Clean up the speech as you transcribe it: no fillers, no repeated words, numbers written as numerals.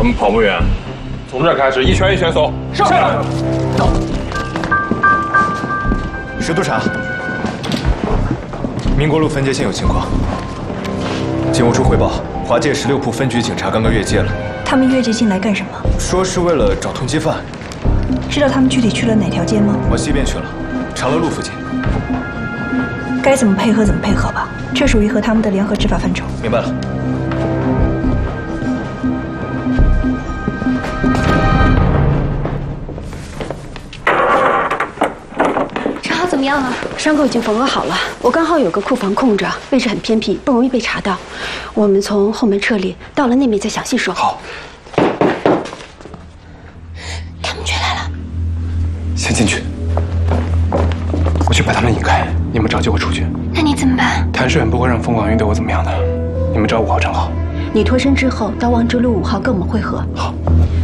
我们跑不远，从这儿开始一圈一圈搜。是。 石督察，民国路分界现有情况。警务处汇报，华界16铺分局警察刚刚越界了。 他们越界进来干什么？ 说是为了找通缉犯。 知道他们具体去了哪条街吗？ 往西边去了，长乐路附近。 该怎么配合怎么配合吧，这属于和他们的联合执法范畴。 明白了。 查好怎么样了？伤口已经缝合好了，我刚好有个库房空着，位置很偏僻，不容易被查到。我们从后门撤离，到了那边再详细说。 好。 他们追来了， 先进去，我去把他们引开，你们找机会出去。 那你怎么办？ 谭世远不会让凤广玉对我怎么样的，你们找5号站好。 你脱身之后，到望之路5号跟我们会合。 好。